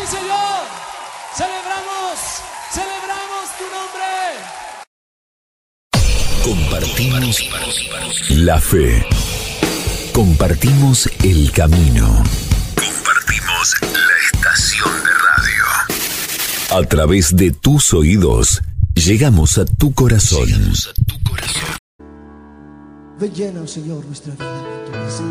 sí señor. Celebramos tu nombre. Compartimos la fe. Compartimos el camino. Compartimos la estación de radio. A través de tus oídos, llegamos a tu corazón. Ven, llena, Señor, nuestra vida con tu presencia.